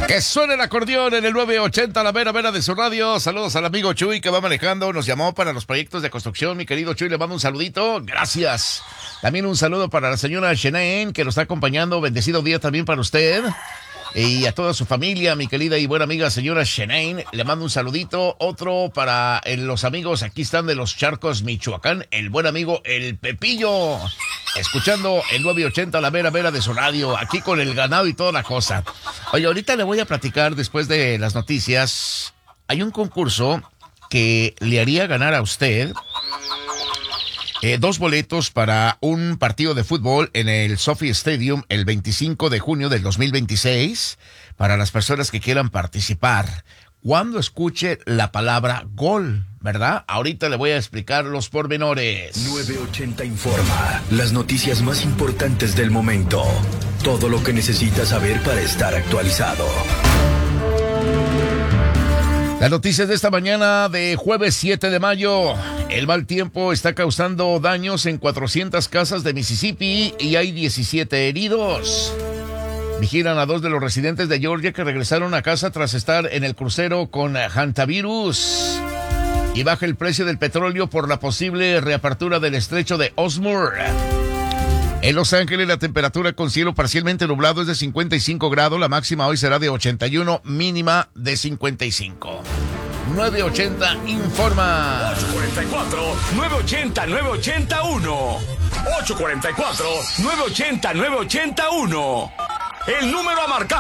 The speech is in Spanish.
Que suene el acordeón en el 980, la vera de su radio. Saludos al amigo Chuy que va manejando. Nos llamó para los proyectos de construcción. Mi querido Chuy, le mando un saludito. Gracias. También un saludo para la señora Shanae, que nos está acompañando. Bendecido día también para usted. Y a toda su familia, mi querida y buena amiga señora Shanae, le mando un saludito. Otro para los amigos, aquí están de Los Charcos, Michoacán, el buen amigo El Pepillo, escuchando el 980, la vera de su radio, aquí con el ganado y toda la cosa. Oye, ahorita le voy a platicar después de las noticias. Hay un concurso que le haría ganar a usted 2 boletos para un partido de fútbol en el SoFi Stadium el 25 de junio del 2026 para las personas que quieran participar. Cuando escuche la palabra gol, ¿verdad? Ahorita le voy a explicar los pormenores. 980 informa. Las noticias más importantes del momento. Todo lo que necesitas saber para estar actualizado. Las noticias de esta mañana de jueves 7 de mayo. El mal tiempo está causando daños en 400 casas de Mississippi y hay 17 heridos. Vigilan a 2 de los residentes de Georgia que regresaron a casa tras estar en el crucero con hantavirus. Y baja el precio del petróleo por la posible reapertura del estrecho de Osmur. En Los Ángeles la temperatura con cielo parcialmente nublado es de 55 grados, la máxima hoy será de 81, mínima de 55. 980 informa. 844-980-981. 844-980-981. El número a marcar.